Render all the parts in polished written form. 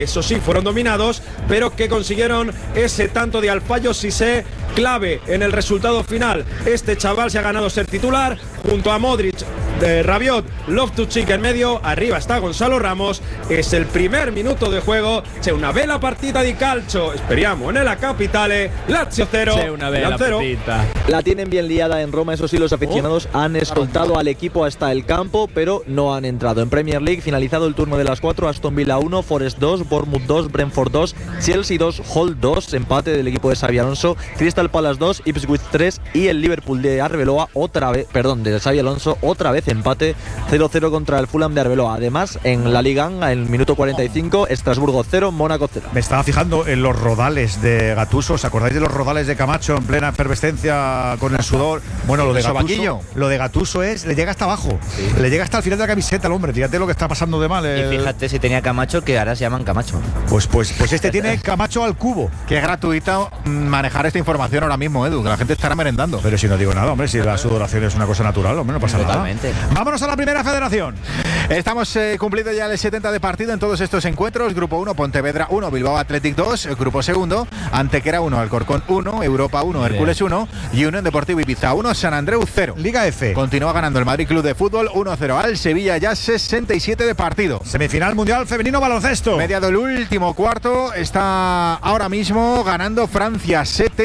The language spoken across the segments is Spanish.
Eso sí, fueron dominados, pero que consiguieron ese tanto de Alfayos Cissé, clave en el resultado final. Este chaval se ha ganado ser titular, junto a Modric, Rabiot, Loftus-Cheek en medio, arriba está Gonzalo Ramos. Es il primer minuto de juego, c'è una bella partita di calcio, speriamo nella capitale. Lazio 0, C'è una bella partita. La tienen bien liada en Roma, eso sí, los aficionados han escoltado al equipo hasta el campo, pero no han entrado. En Premier League, finalizado el turno de las 4, Aston Villa 1, Forest 2, Bournemouth 2, Brentford 2, Chelsea 2, Hull 2, empate del equipo de Xabi Alonso, Crystal Palace 2, Ipswich 3 y el Liverpool de Arbeloa de Xabi Alonso, otra vez empate 0-0 contra el Fulham de Arbeloa. Además, en la Liga, en el minuto 45, Estrasburgo 0, Mónaco 0. Me estaba fijando en los rodales de Gattuso. ¿Os acordáis de los rodales de Camacho en plena efervescencia con el sudor? Bueno, lo de Gattuso es, le llega hasta abajo, le llega hasta el final de la camiseta al hombre. Fíjate lo que está pasando de mal. Y fíjate si tenía Camacho, que ahora se llaman Camacho. Pues este tiene Camacho al cubo. Qué gratuito manejar esta información ahora mismo, Edu, que la gente estará merendando. Pero si no digo nada, hombre, si la sudoración es una cosa natural, hombre, no pasa Totalmente. nada. Vámonos a la primera federación. Estamos cumplido ya el 70 de partido en todos estos encuentros. Grupo 1, Pontevedra 1, Bilbao Athletic 2. Grupo segundo, Antequera 1, Alcorcón 1, Europa 1, Hércules 1 y Unión Deportivo Ibiza 1, San Andreu 0. Liga F. Continúa ganando el Madrid Club de Fútbol 1-0 al Sevilla, ya 67 de partido. Semifinal Mundial Femenino Baloncesto. Mediado el último cuarto, está ahora mismo ganando Francia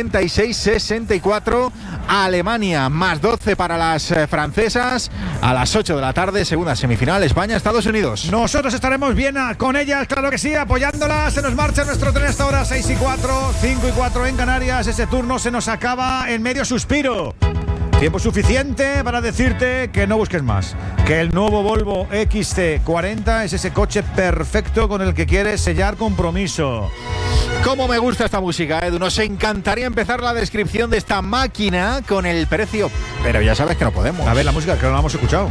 76-64 a Alemania, más 12 para las francesas. A las 8 de la tarde, segunda semifinal, España-Estados Unidos. Nosotros estaremos bien con ellas, claro que sí, apoyándolas. Se nos marcha nuestro tren hasta ahora, 6-4, 5-4 en Canarias. Ese turno se nos acaba en medio suspiro. Tiempo suficiente para decirte que no busques más, que el nuevo Volvo XC40 es ese coche perfecto con el que quieres sellar compromiso. Cómo me gusta esta música, Edu. Nos encantaría empezar la descripción de esta máquina con el precio, pero ya sabes que no podemos. A ver la música, que no la hemos escuchado.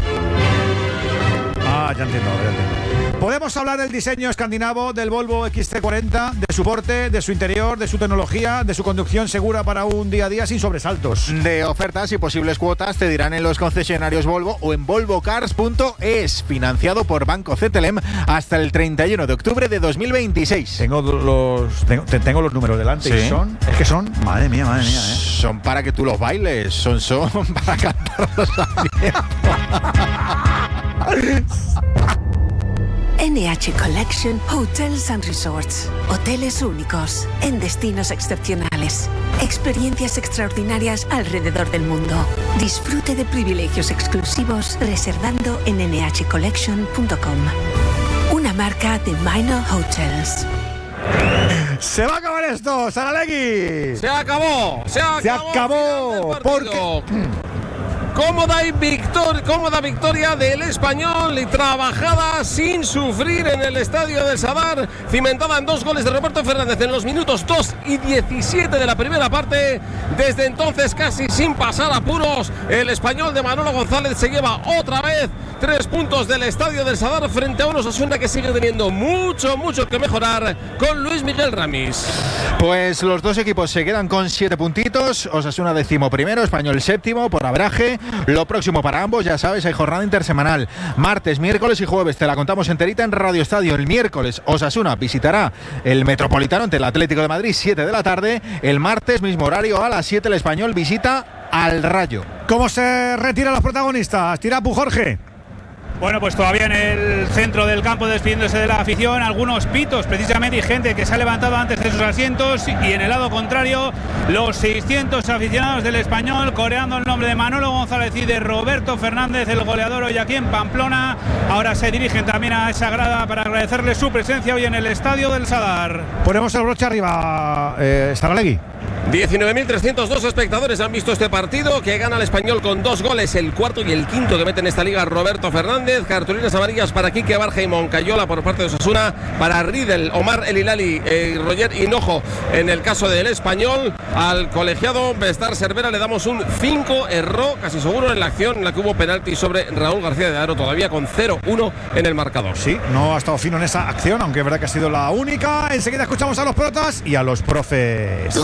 Ya entiendo. Podemos hablar del diseño escandinavo del Volvo XC40, de su porte, de su interior, de su tecnología, de su conducción segura para un día a día sin sobresaltos. De ofertas y posibles cuotas te dirán en los concesionarios Volvo o en volvocars.es, financiado por Banco CTLM hasta el 31 de octubre de 2026. Tengo los números delante, ¿sí? Y son, madre mía, Son para que tú los bailes, son para cantarlos también. NH Collection Hotels and Resorts. Hoteles únicos, en destinos excepcionales. Experiencias extraordinarias alrededor del mundo. Disfrute de privilegios exclusivos reservando en nhcollection.com. Una marca de Minor Hotels. ¡Se va a acabar esto, Saralegui! ¡Se acabó! Porque... Cómoda victoria del Español y trabajada sin sufrir en el estadio del Sadar, cimentada en 2 goles de Roberto Fernández en los minutos 2 y 17 de la primera parte. Desde entonces, casi sin pasar apuros, el Español de Manolo González se lleva otra vez 3 puntos del estadio del Sadar frente a un Osasuna que sigue teniendo mucho que mejorar con Luis Miguel Ramis. Pues los dos equipos se quedan con 7 puntitos. Osasuna 11º, Español 7º por averaje. Lo próximo para ambos, ya sabes, hay jornada intersemanal. Martes, miércoles y jueves te la contamos enterita en Radio Estadio. El miércoles Osasuna visitará el Metropolitano ante el Atlético de Madrid, 7 de la tarde. El martes, mismo horario, a las 7 el Español visita al Rayo. ¿Cómo se retiran los protagonistas? Tira Jorge. Bueno, pues todavía en el centro del campo despidiéndose de la afición, algunos pitos precisamente y gente que se ha levantado antes de sus asientos, y en el lado contrario los 600 aficionados del Español coreando el nombre de Manolo González y de Roberto Fernández, el goleador hoy aquí en Pamplona. Ahora se dirigen también a esa grada para agradecerle su presencia hoy en el estadio del Sadar. Ponemos el broche arriba, Saralegui. 19.302 espectadores han visto este partido, que gana el Español con 2 goles, el cuarto y el quinto que mete en esta liga Roberto Fernández. Cartulinas amarillas para Quique Barja y Moncayola por parte de Osasuna, para Riedel, Omar El Hilali y Roger Hinojo en el caso del Español. Al colegiado Bestar Cervera le damos un 5, erró casi seguro en la acción en la que hubo penalti sobre Raúl García de Aro, todavía con 0-1 en el marcador. Sí, no ha estado fino en esa acción, aunque es verdad que ha sido la única. Enseguida escuchamos a los protas y a los profes.